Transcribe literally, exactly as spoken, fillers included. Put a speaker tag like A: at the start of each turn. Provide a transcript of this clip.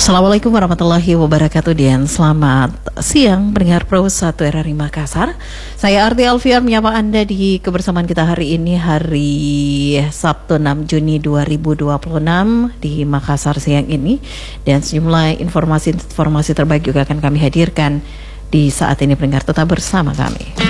A: Assalamualaikum warahmatullahi wabarakatuh dan selamat siang pendengar Pro satu R R I Makassar. Saya Arti Alfian menyapa Anda di kebersamaan kita hari ini, hari Sabtu enam Juni dua ribu dua puluh enam di Makassar siang ini. Dan sejumlah informasi-informasi terbaik juga akan kami hadirkan di saat ini, pendengar tetap bersama kami.